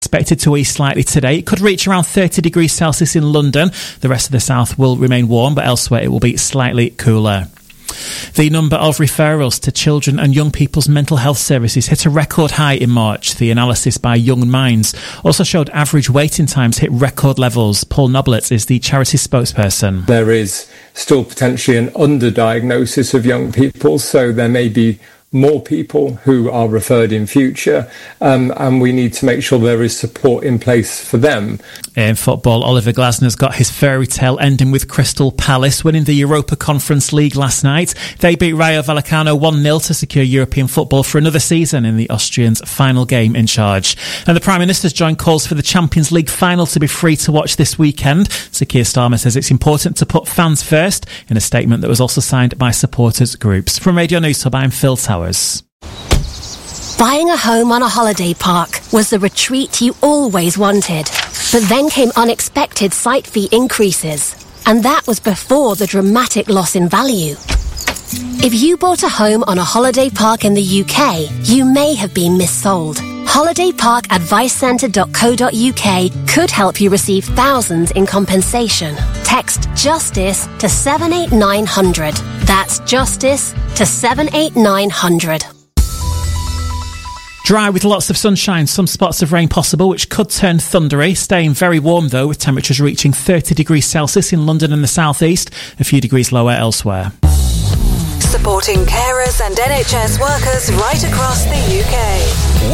Expected to ease slightly today. It could reach around 30 degrees Celsius in London. The rest of the south will remain warm, but elsewhere it will be slightly cooler. The number of referrals to children and young people's mental health services hit a record high in March. The analysis by Young Minds also showed average waiting times hit record levels. Paul Noblett is the charity spokesperson. There is still potentially an underdiagnosis of young people, so there may be more people who are referred in future, and we need to make sure there is support in place for them. In football, Oliver Glasner's got his fairy tale ending with Crystal Palace winning the Europa Conference League last night. They beat Rayo Vallecano 1-0 to secure European football for another season in the Austrians' final game in charge. And the Prime Minister's joined calls for the Champions League final to be free to watch this weekend. Sir Keir Starmer says it's important to put fans first in a statement that was also signed by supporters groups. From Radio News Hub, I'm Phil Towers. Buying a home on a holiday park was the retreat you always wanted. But then came unexpected site fee increases. And that was before the dramatic loss in value. If you bought a home on a holiday park in the UK, you may have been missold. holidayparkadvicecentre.co.uk could help you receive thousands in compensation. Text JUSTICE to 78900. That's JUSTICE to 78900. Dry with lots of sunshine, some spots of rain possible, which could turn thundery. Staying very warm, though, with temperatures reaching 30 degrees Celsius in London and the southeast, a few degrees lower elsewhere. Supporting carers and NHS workers right across the UK.